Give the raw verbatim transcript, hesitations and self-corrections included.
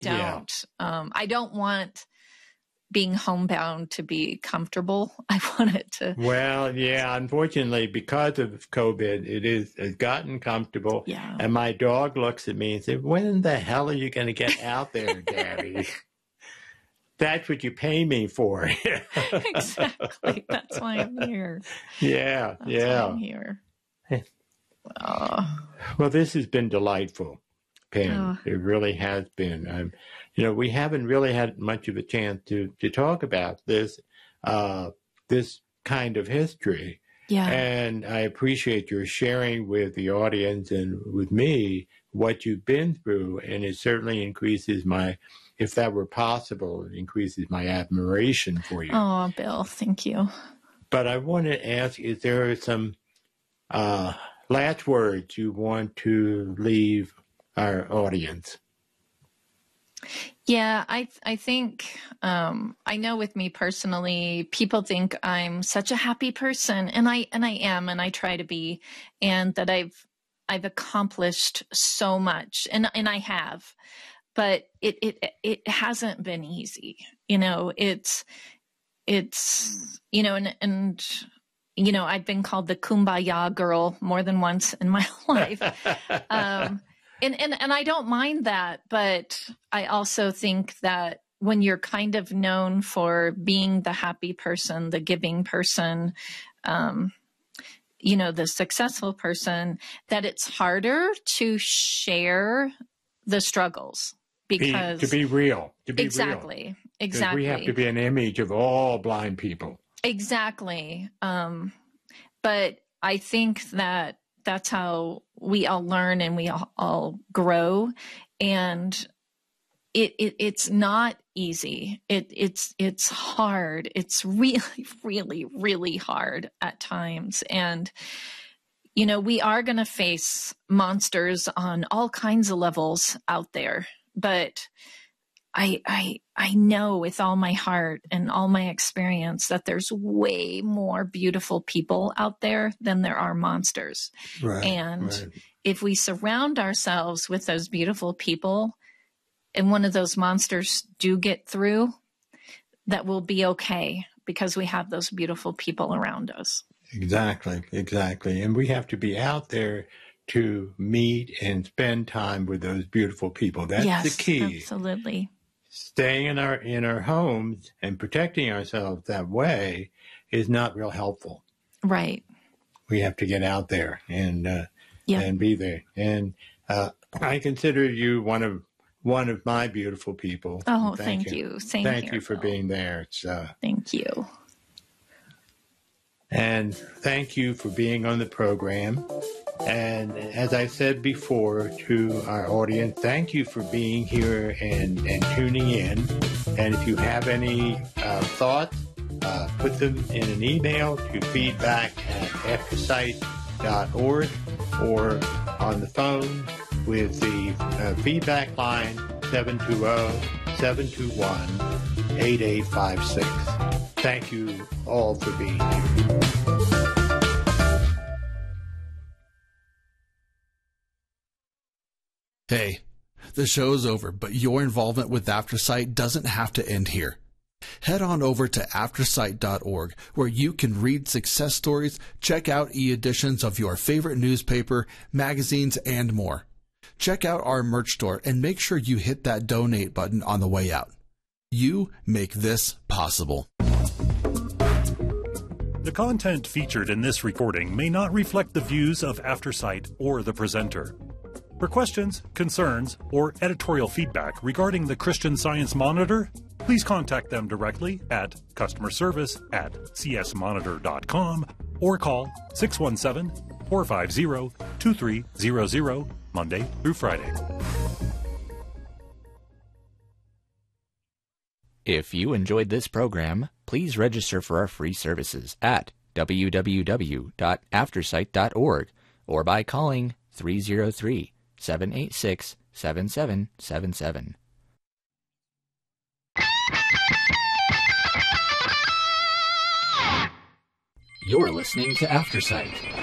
don't. Yeah. Um, I don't want being homebound to be comfortable. I want it to. Well, yeah, unfortunately, because of COVID, it is it's gotten comfortable. Yeah. And my dog looks at me and says, when the hell are you going to get out there, Daddy? That's what you pay me for. Exactly. That's why I'm here. Yeah, That's yeah. why I'm here. Oh. Well, this has been delightful, Pam. Oh. It really has been. Um, you know, we haven't really had much of a chance to, to talk about this, uh, this kind of history. Yeah. And I appreciate your sharing with the audience and with me what you've been through. And it certainly increases my, if that were possible, it increases my admiration for you. Oh, Bill, thank you. But I want to ask, is there some uh, last words you want to leave our audience? Yeah, I I think, um, I know with me personally, people think I'm such a happy person, and I and I am, and I try to be, and that I've I've accomplished so much, and and I have, but it it it hasn't been easy. You know, it's it's you know, and and you know, I've been called the Kumbaya girl more than once in my life. um, And, and and I don't mind that, but I also think that when you're kind of known for being the happy person, the giving person, um, you know, the successful person, that it's harder to share the struggles because be, to be real, to be exactly, real. exactly. We have to be an image of all blind people. Exactly. Um, but I think that that's how we all learn and we all, all grow. And it, it it's not easy. It it's it's hard. It's really, really, really hard at times. And, you know, we are going to face monsters on all kinds of levels out there. But I, I, I know with all my heart and all my experience that there's way more beautiful people out there than there are monsters. Right, and right. If we surround ourselves with those beautiful people and one of those monsters do get through, that will be okay because we have those beautiful people around us. Exactly, exactly. And we have to be out there to meet and spend time with those beautiful people. That's yes, the key. Absolutely. Staying in our in our homes and protecting ourselves that way is not real helpful. Right. We have to get out there and uh, yeah. and be there. And uh, I consider you one of one of my beautiful people. Oh, thank, thank you. you. Same thank here, you for Bill. being there. It's, uh, thank you. And thank you for being on the program. And as I said before to our audience, thank you for being here and, and tuning in. And if you have any uh, thoughts, uh, put them in an email to feedback at aftersight dot org or on the phone with the uh, feedback line seven two zero, seven two one, eight eight five six. Thank you all for being here. Hey, the show's over, but your involvement with AfterSight doesn't have to end here. Head on over to aftersight dot org, where you can read success stories, check out e-editions of your favorite newspaper, magazines, and more. Check out our merch store and make sure you hit that donate button on the way out. You make this possible. The content featured in this recording may not reflect the views of AfterSight or the presenter. For questions, concerns, or editorial feedback regarding the Christian Science Monitor, please contact them directly at customer service at c s monitor dot com or call six one seven, four five zero, two three zero zero Monday through Friday. If you enjoyed this program, please register for our free services at w w w dot aftersight dot org or by calling three zero three, seven eight six, seven seven seven seven. You're listening to AfterSight.